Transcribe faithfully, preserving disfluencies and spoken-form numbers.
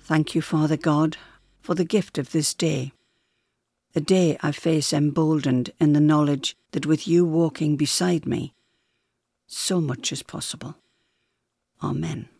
Thank you, Father God, for the gift of this day, a day I face emboldened in the knowledge that with you walking beside me, so much is possible. Amen.